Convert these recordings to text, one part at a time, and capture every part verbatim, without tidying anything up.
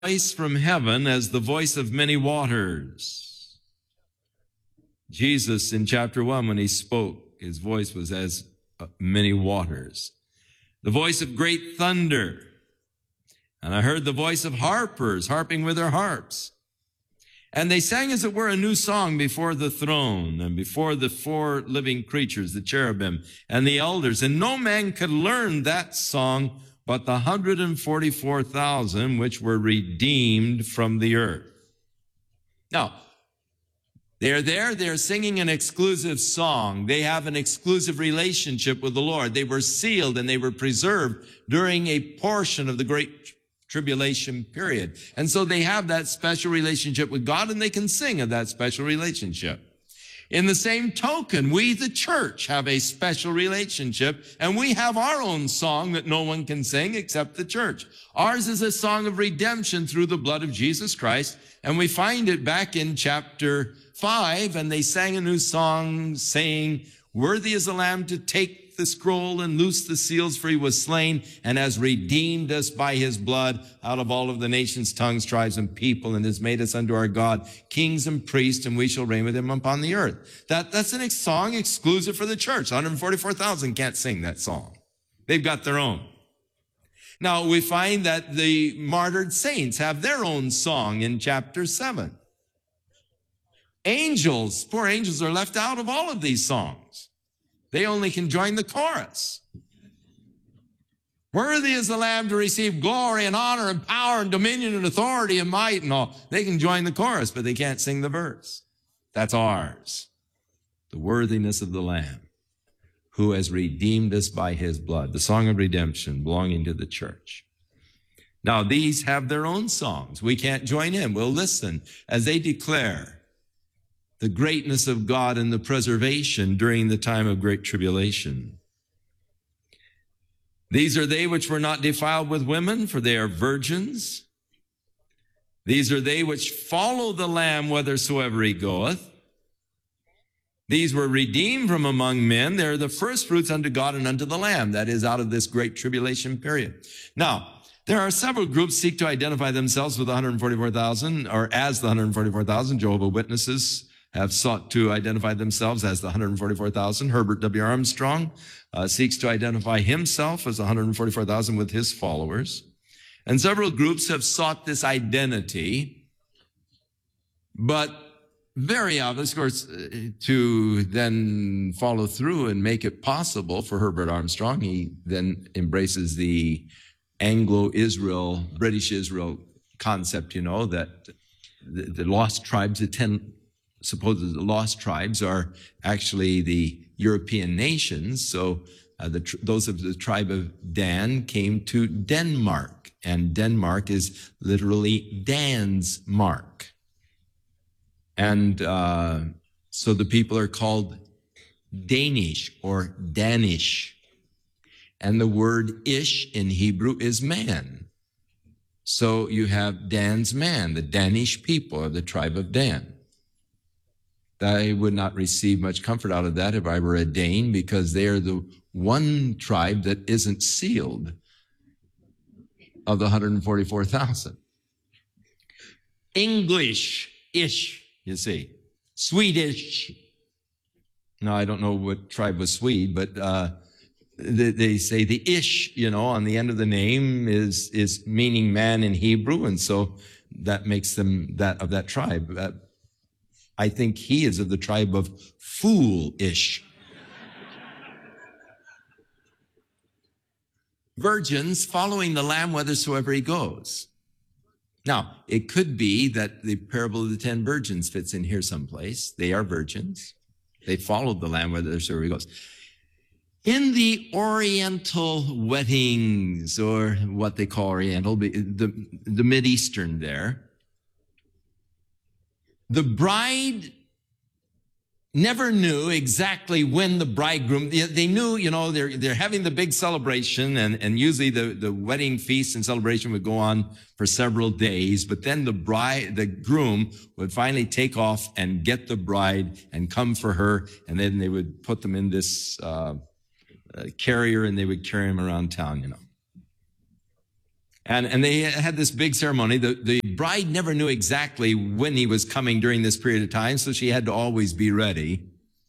voice from heaven as the voice of many waters. Jesus in chapter one, when he spoke, his voice was as many waters. The voice of great thunder. And I heard the voice of harpers harping with their harps. And they sang, as it were, a new song before the throne and before the four living creatures, the cherubim and the elders. And no man could learn that song but the one hundred forty-four thousand which were redeemed from the earth. Now, they're there, they're singing an exclusive song. They have an exclusive relationship with the Lord. They were sealed and they were preserved during a portion of the great tribulation period. And so they have that special relationship with God, and they can sing of that special relationship. In the same token, we, the church, have a special relationship, and we have our own song that no one can sing except the church. Ours is a song of redemption through the blood of Jesus Christ, and we find it back in chapter five, and they sang a new song saying, "Worthy is the Lamb to take the scroll and loose the seals, for he was slain and has redeemed us by his blood out of all of the nations, tongues, tribes, and people, and has made us unto our God kings and priests, and we shall reign with him upon the earth." That, that's a song exclusive for the church. one hundred forty-four thousand can't sing that song. They've got their own. Now, we find that the martyred saints have their own song in chapter seven. Angels, poor angels, are left out of all of these songs. They only can join the chorus. Worthy is the Lamb to receive glory and honor and power and dominion and authority and might and all. They can join the chorus, but they can't sing the verse. That's ours. The worthiness of the Lamb who has redeemed us by his blood. The song of redemption belonging to the church. Now, these have their own songs. We can't join in. We'll listen as they declare the greatness of God and the preservation during the time of great tribulation. These are they which were not defiled with women, for they are virgins. These are they which follow the Lamb whithersoever he goeth. These were redeemed from among men. They're the first fruits unto God and unto the Lamb. That is, out of this great tribulation period. Now, there are several groups seek to identify themselves with the one hundred forty-four thousand, or as the one hundred forty-four thousand. Jehovah's Witnesses have sought to identify themselves as the one hundred forty-four thousand. Herbert W. Armstrong uh, seeks to identify himself as one hundred forty-four thousand with his followers. And several groups have sought this identity, but very obvious, of course, to then follow through and make it possible for Herbert Armstrong. He then embraces the Anglo-Israel, British Israel concept, you know, that the, the lost tribes, the ten supposedly the lost tribes, are actually the European nations. So uh, the, those of the tribe of Dan came to Denmark, and Denmark is literally Dan's mark. And uh, so the people are called Danish or Danish. And the word ish in Hebrew is man. So you have Dan's man, the Danish people of the tribe of Dan. I would not receive much comfort out of that if I were a Dane, because they are the one tribe that isn't sealed of the one hundred forty-four thousand. English-ish, you see. Swedish. No, I don't know what tribe was Swede, but uh, they, they say the ish, you know, on the end of the name is, is meaning man in Hebrew, and so that makes them that of that tribe. Uh, I think he is of the tribe of foolish. Virgins following the Lamb whithersoever he goes. Now, it could be that the parable of the ten virgins fits in here someplace. They are virgins. They followed the Lamb whithersoever he goes. In the Oriental weddings, or what they call Oriental, the, the Mid-Eastern there, the bride never knew exactly when the bridegroom, they knew, you know, they're, they're having the big celebration, and, and usually the, the wedding feast and celebration would go on for several days, but then the bride, the groom would finally take off and get the bride and come for her, and then they would put them in this uh, uh, carrier, and they would carry them around town, you know. And, and they had this big ceremony. The, the bride never knew exactly when he was coming during this period of time, so she had to always be ready.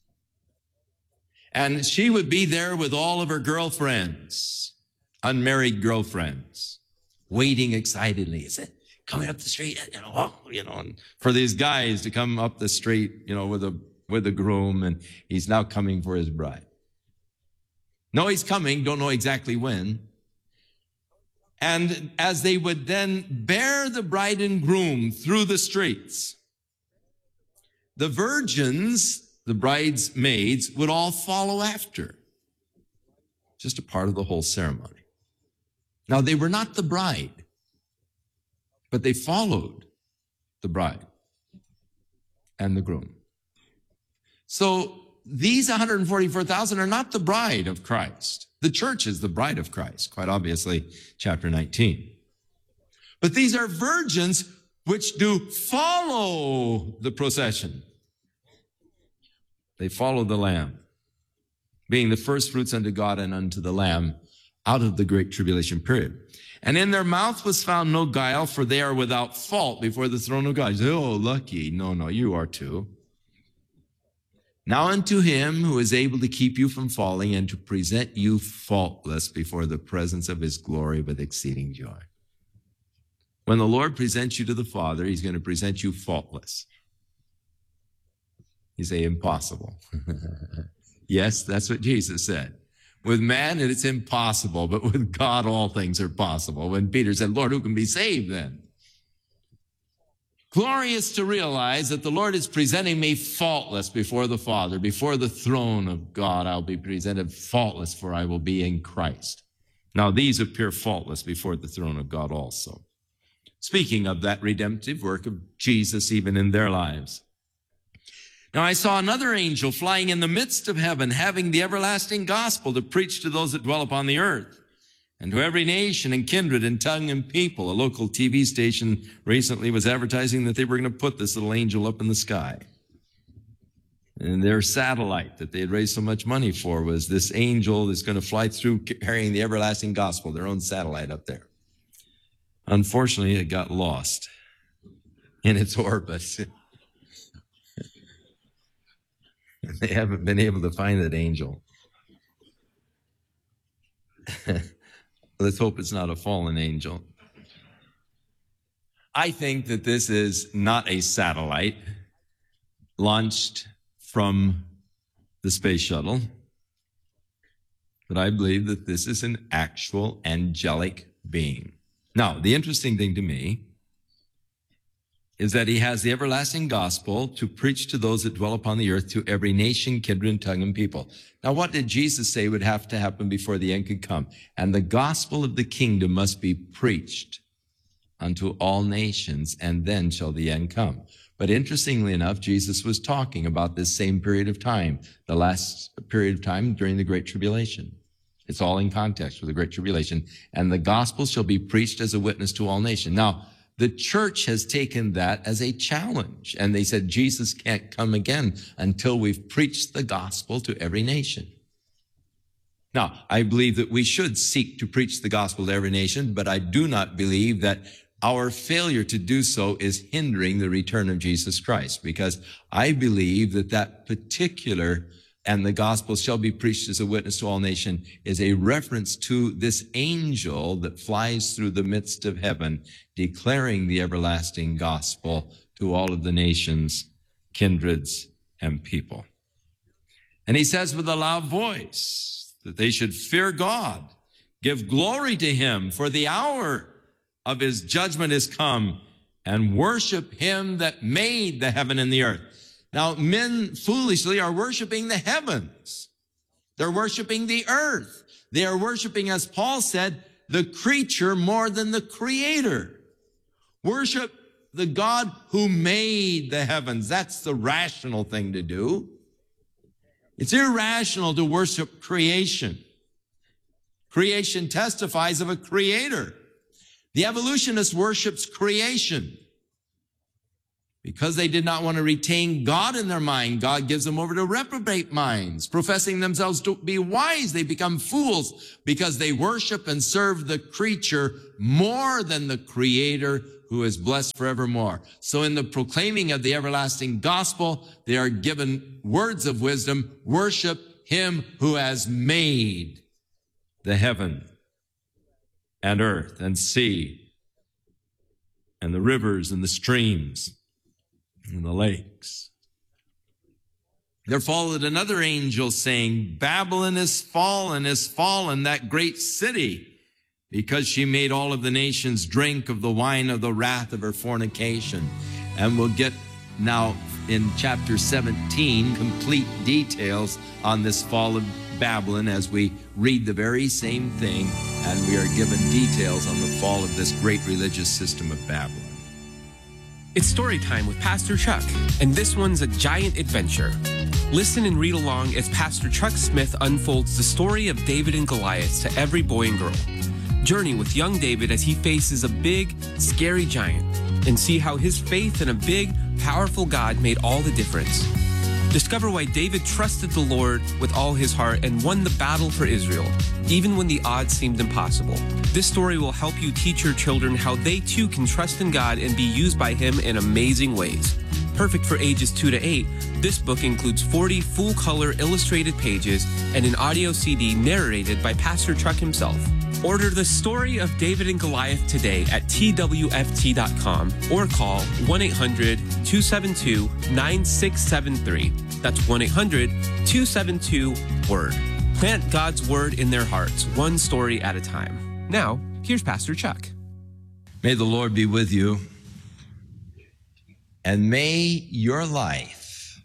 And she would be there with all of her girlfriends, unmarried girlfriends, waiting excitedly. Is it coming up the street? You know, oh, you know, and for these guys to come up the street, you know, with a with a groom, and he's now coming for his bride. No, he's coming, don't know exactly when. And as they would then bear the bride and groom through the streets, the virgins, the bridesmaids, would all follow after. Just a part of the whole ceremony. Now, they were not the bride, but they followed the bride and the groom. So these one hundred forty-four thousand are not the bride of Christ. The church is the bride of Christ, quite obviously, chapter nineteen. But these are virgins which do follow the procession. They follow the Lamb, being the first fruits unto God and unto the Lamb out of the great tribulation period. And in their mouth was found no guile, for they are without fault before the throne of God. You say, oh, lucky. No, no, you are too. Now unto him who is able to keep you from falling and to present you faultless before the presence of his glory with exceeding joy. When the Lord presents you to the Father, he's going to present you faultless. You say, impossible. Yes, that's what Jesus said. With man, it's impossible, but with God, all things are possible. When Peter said, Lord, who can be saved then? Glorious to realize that the Lord is presenting me faultless before the Father. Before the throne of God, I'll be presented faultless, for I will be in Christ. Now, these appear faultless before the throne of God also. Speaking of that redemptive work of Jesus, even in their lives. Now I saw another angel flying in the midst of heaven, having the everlasting gospel to preach to those that dwell upon the earth, and to every nation and kindred and tongue and people. A local T V station recently was advertising that they were going to put this little angel up in the sky. And their satellite that they had raised so much money for was this angel that's going to fly through carrying the everlasting gospel, their own satellite up there. Unfortunately, it got lost in its orbit. They haven't been able to find that angel. Let's hope it's not a fallen angel. I think that this is not a satellite launched from the space shuttle, but I believe that this is an actual angelic being. Now, the interesting thing to me is that he has the everlasting gospel to preach to those that dwell upon the earth, to every nation, kindred, and tongue, and people. Now, what did Jesus say would have to happen before the end could come? And the gospel of the kingdom must be preached unto all nations, and then shall the end come. But interestingly enough, Jesus was talking about this same period of time, the last period of time during the Great Tribulation. It's all in context with the Great Tribulation. And the gospel shall be preached as a witness to all nations. Now, the church has taken that as a challenge, and they said Jesus can't come again until we've preached the gospel to every nation. Now, I believe that we should seek to preach the gospel to every nation, but I do not believe that our failure to do so is hindering the return of Jesus Christ, because I believe that that particular and the gospel shall be preached as a witness to all nations is a reference to this angel that flies through the midst of heaven, declaring the everlasting gospel to all of the nations, kindreds, and people. And he says with a loud voice that they should fear God, give glory to him, for the hour of his judgment is come, and worship him that made the heaven and the earth. Now, men foolishly are worshiping the heavens. They're worshiping the earth. They are worshiping, as Paul said, the creature more than the creator. Worship the God who made the heavens. That's the rational thing to do. It's irrational to worship creation. Creation testifies of a creator. The evolutionist worships creation. Because they did not want to retain God in their mind, God gives them over to reprobate minds. Professing themselves to be wise, they become fools because they worship and serve the creature more than the Creator, who is blessed forevermore. So in the proclaiming of the everlasting gospel, they are given words of wisdom. Worship him who has made the heaven and earth and sea and the rivers and the streams and the lakes. There followed another angel saying, Babylon is fallen, is fallen, that great city, because she made all of the nations drink of the wine of the wrath of her fornication. And we'll get now in chapter seventeen complete details on this fall of Babylon as we read the very same thing, and we are given details on the fall of this great religious system of Babylon. It's story time with Pastor Chuck, and this one's a giant adventure. Listen and read along as Pastor Chuck Smith unfolds the story of David and Goliath to every boy and girl. Journey with young David as he faces a big, scary giant, and see how his faith in a big, powerful God made all the difference. Discover why David trusted the Lord with all his heart and won the battle for Israel, even when the odds seemed impossible. This story will help you teach your children how they too can trust in God and be used by Him in amazing ways. Perfect for ages two to eight, this book includes forty full-color illustrated pages and an audio C D narrated by Pastor Chuck himself. Order The Story of David and Goliath today at T W F T dot com or call one eight hundred, two seven two, nine six seven three. That's one eight hundred, two seven two, WORD. Plant God's Word in their hearts, one story at a time. Now, here's Pastor Chuck. May the Lord be with you, and may your life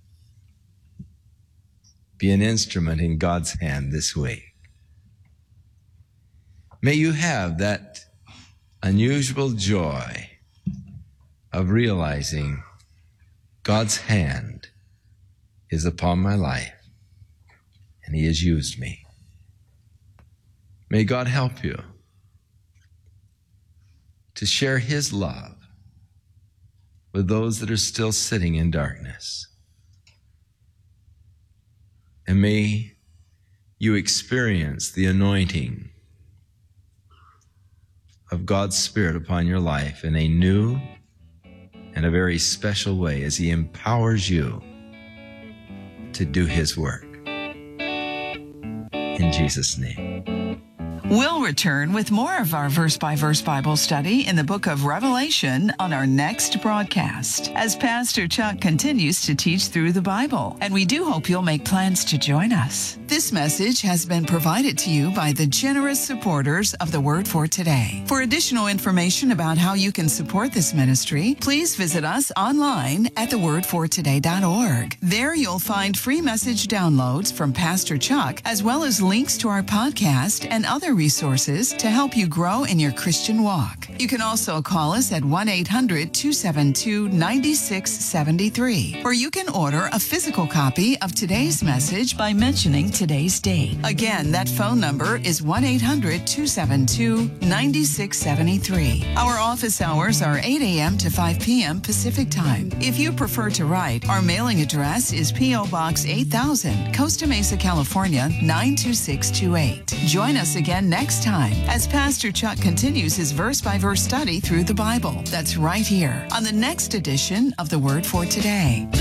be an instrument in God's hand this week. May you have that unusual joy of realizing God's hand is upon my life and He has used me. May God help you to share His love with those that are still sitting in darkness. And may you experience the anointing of God's Spirit upon your life in a new and a very special way as He empowers you to do His work. In Jesus' name. We'll return with more of our verse-by-verse Bible study in the book of Revelation on our next broadcast as Pastor Chuck continues to teach through the Bible. And we do hope you'll make plans to join us. This message has been provided to you by the generous supporters of the Word for Today. For additional information about how you can support this ministry, please visit us online at the word for today dot org. There you'll find free message downloads from Pastor Chuck, as well as links to our podcast and other resources to help you grow in your Christian walk. You can also call us at one eight hundred, two seven two, nine six seven three, or you can order a physical copy of today's message by mentioning today's date. Again, that phone number is one eight hundred, two seven two, nine six seven three. Our office hours are eight a.m. to five p.m. Pacific Time. If you prefer to write, our mailing address is P O. Box eight thousand, Costa Mesa, California, nine two six two eight. Join us again next time as Pastor Chuck continues his verse-by-verse study through the Bible. That's right here on the next edition of The Word for Today.